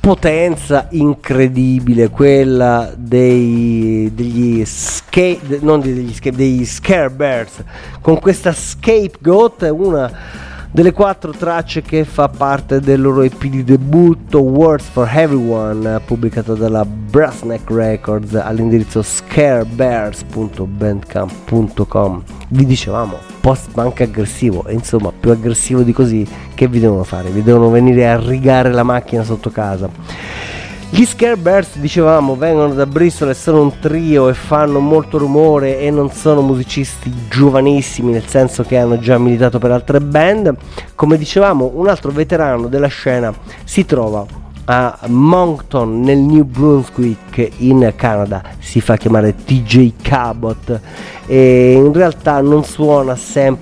potenza incredibile, quella degli Scare Bears, con questa Scapegoat, una delle 4 tracce che fa parte del loro EP di debutto Words for Everyone, pubblicato dalla Brassneck Records all'indirizzo scarebears.bandcamp.com. Vi dicevamo post-punk aggressivo, e insomma più aggressivo di così che vi devono fare? Vi devono venire a rigare la macchina sotto casa. Gli Scare Bears, dicevamo, vengono da Bristol e sono un trio e fanno molto rumore e non sono musicisti giovanissimi, nel senso che hanno già militato per altre band. Come dicevamo, un altro veterano della scena si trova a Moncton nel New Brunswick in Canada, si fa chiamare TJ Cabot e in realtà non suona sempre